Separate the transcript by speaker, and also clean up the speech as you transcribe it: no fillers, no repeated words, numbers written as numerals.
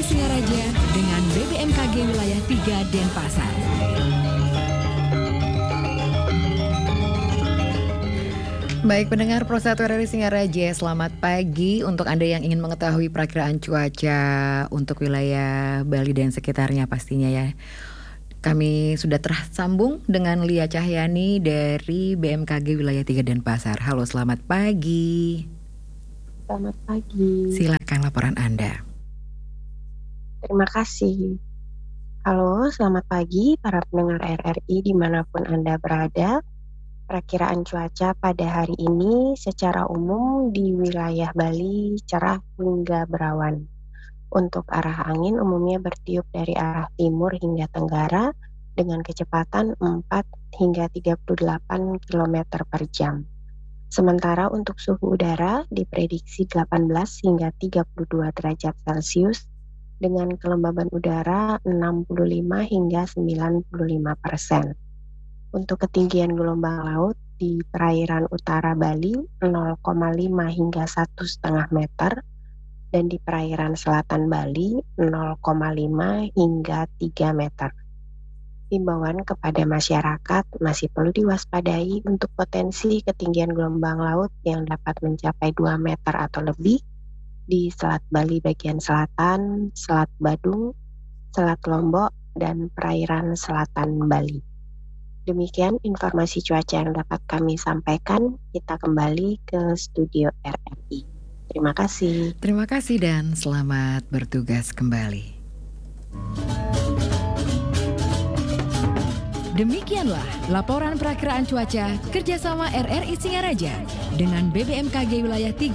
Speaker 1: Singaraja dengan BBMKG Wilayah 3 Denpasar. Baik pendengar Pro 1 RRI Singaraja, selamat pagi. Untuk Anda yang ingin mengetahui perakiraan cuaca untuk wilayah Bali dan sekitarnya pastinya ya. Kami sudah tersambung dengan Lia Cahyani dari BMKG Wilayah 3 Denpasar. Halo, selamat pagi.
Speaker 2: Selamat pagi.
Speaker 1: Silakan laporan Anda.
Speaker 2: Terima kasih. Halo, selamat pagi para pendengar RRI dimanapun Anda berada. Perakiraan cuaca pada hari ini secara umum di wilayah Bali cerah hingga berawan. Untuk arah angin umumnya bertiup dari arah timur hingga tenggara dengan kecepatan 4 hingga 38 km per jam. Sementara untuk suhu udara diprediksi 18 hingga 32 derajat Celcius dengan kelembaban udara 65 hingga 95%. Untuk ketinggian gelombang laut di perairan utara Bali 0,5 hingga 1,5 meter dan di perairan selatan Bali 0,5 hingga 3 meter. Himbauan kepada masyarakat masih perlu diwaspadai untuk potensi ketinggian gelombang laut yang dapat mencapai 2 meter atau lebih di Selat Bali bagian selatan, Selat Badung, Selat Lombok, dan perairan selatan Bali. Demikian informasi cuaca yang dapat kami sampaikan. Kita kembali ke studio RRI. Terima kasih.
Speaker 1: Terima kasih dan selamat bertugas kembali. Demikianlah laporan perakiraan cuaca kerjasama RRI Singaraja dengan BBMKG Wilayah 3